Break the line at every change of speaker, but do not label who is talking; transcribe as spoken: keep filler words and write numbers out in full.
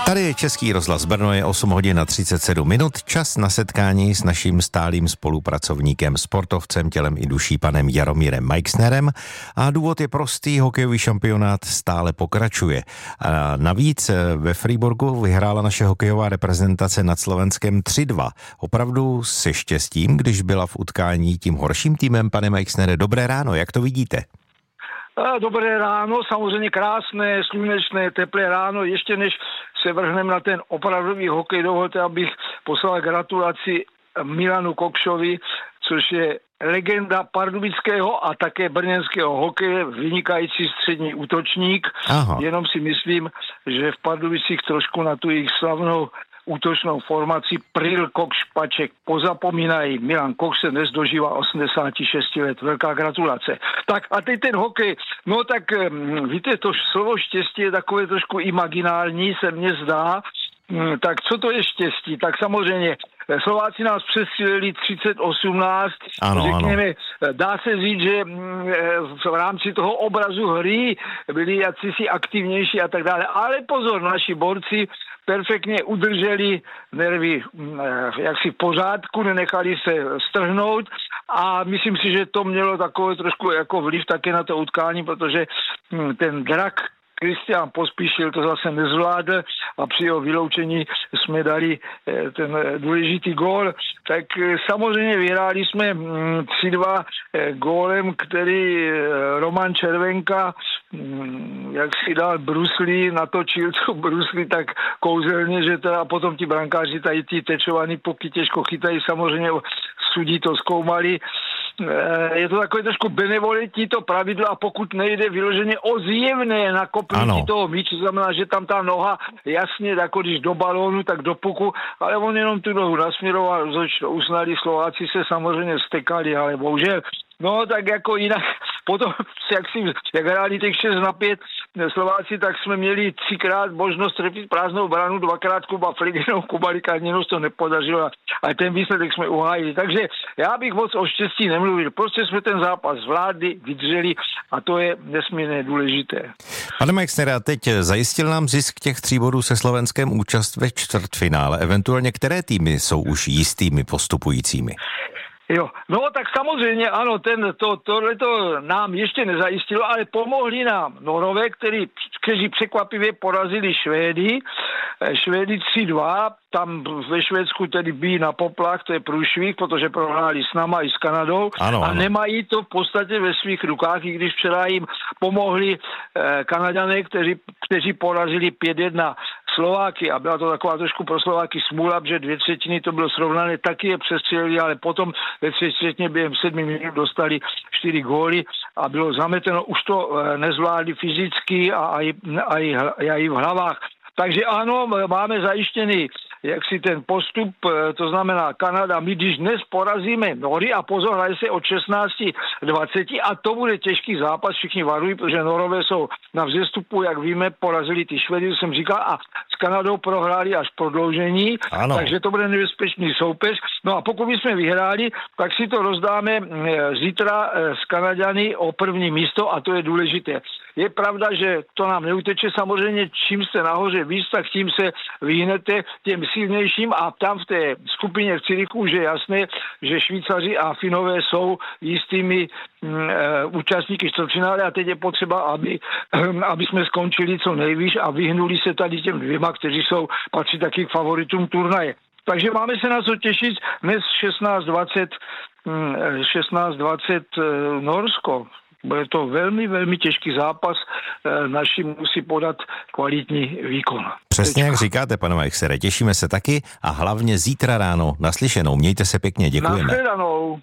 Tady je Český rozhlas Brno, je osm hodin a třicet sedm minut, čas na setkání s naším stálým spolupracovníkem, sportovcem tělem i duší, panem Jaromírem Meixnerem. A důvod je prostý, hokejový šampionát stále pokračuje. A navíc ve Freiburgu vyhrála naše hokejová reprezentace nad Slovenskem tři dva. Opravdu se štěstím, když byla v utkání tím horším týmem, pane Meixnere. Dobré ráno, jak to vidíte?
Dobré ráno, samozřejmě krásné, slunečné, teplé ráno. Ještě než se vrhneme na ten opravdový hokej, dovolte, abych poslal gratulaci Milanu Kokšovi, což je legenda pardubického a také brněnského hokeje, vynikající střední útočník. Aha. Jenom si myslím, že v Pardubicích trošku na tu jejich slavnou útočnou formaci Pril, Kokš, Paček pozapomínají. Milan Kokš se dnes dožívá osmdesát šest let. Velká gratulace. Tak a teď ten hokej. No tak víte, to slovo štěstí je takové trošku imaginální, se mně zdá. Tak co to je štěstí? Tak samozřejmě Slováci nás přestříleli třicet osmnáct, ano, řekněme, ano. Dá se říct, že v rámci toho obrazu hry byli jací aktivnější a tak dále. Ale pozor, naši borci perfektně udrželi nervy jaksi v pořádku, nenechali se strhnout a myslím si, že to mělo takové trošku jako vliv také na to utkání, protože ten drak Kristián Pospíšil to zase nezvládl a při jeho vyloučení jsme dali ten důležitý gól. Tak samozřejmě vyhráli jsme tři dva gólem, který Roman Červenka, jak si dal brusli, natočil to brusli tak kouzelně, že teda potom ti brankáři tady ty tečovaný puky těžko chytají, samozřejmě sudí to zkoumali. Je to takové trošku benevolentní to pravidlo a pokud nejde vyloženě o zjevné nakopnutí toho míče, znamená, že tam ta noha jasně, jako když do balónu, tak do puku, ale on jenom tu nohu nasměroval, což to uznali, Slováci se samozřejmě stekali, ale bohužel. No tak jako jinak, potom, jak si, jak hráli těch šest na pět Slováci, tak jsme měli třikrát možnost trefit prázdnou branu, dvakrát Kuba Fligenou, Kuba Likárněnou to nepodařilo, ale ten výsledek jsme uhájili. Takže já bych moc o štěstí nemluvil. Prostě jsme ten zápas zvládli, vydrželi a to je nesmírně důležité.
Pane Meixnere, a teď zajistil nám zisk těch tří bodů se Slovenskem účast ve čtvrtfinále. Eventuálně které týmy jsou už jistými postupujícími?
Jo, no tak samozřejmě, ano, ten, to, tohleto nám ještě nezajistilo, ale pomohli nám Norové, který, kteří překvapivě porazili Švédy, Švédy tři dva, tam ve Švédsku tedy bijí na poplach, to je průšvih, protože prohráli s náma i s Kanadou ano, a ano. Nemají to v podstatě ve svých rukách, i když včera jim pomohli eh, Kanaďané, kteří, kteří porazili pět jedna Slováky a byla to taková trošku pro Slováky smůla, že dvě třetiny to bylo srovnané, taky je přestřelili, ale potom ve třetí třetině během sedmi minut dostali čtyři góly a bylo zameteno, už to eh, nezvládli fyzicky a i, a i, a i v hlavách. Takže ano, máme zajištěný jaksi ten postup, to znamená Kanada, my když dnes porazíme Nory a pozor, hraje se od šestnáct dvacet a to bude těžký zápas, všichni varují, protože Norové jsou na vzestupu, jak víme, porazili ty Švedy, jsem říkal, a s Kanadou prohráli až prodloužení, ano. Takže to bude nebezpečný soupeř. No a pokud bychom vyhráli, tak si to rozdáme zítra s Kanaďany o první místo a to je důležité. Je pravda, že to nám neuteče, samozřejmě čím jste nahoře víc, tak tím se vyhnete těm silnějším a tam v té skupině v Cirichu už je jasné, že Švýcaři a Finové jsou jistými mm, e, účastníky čtvrtfinále a teď je potřeba, aby, e, aby jsme skončili co nejvíc a vyhnuli se tady těm dvěma, kteří jsou patří taky k favoritům turnaje. Takže máme se na co těšit. Dnes šestnáct dvacet mm, šestnáct dvacet e, Norsko. Bude to velmi, velmi těžký zápas. Naši musí podat kvalitní výkon.
Přesně jak říkáte, pane Meixnere, těšíme se taky a hlavně zítra ráno naslyšenou. Mějte se pěkně, děkujeme.
Nashledanou.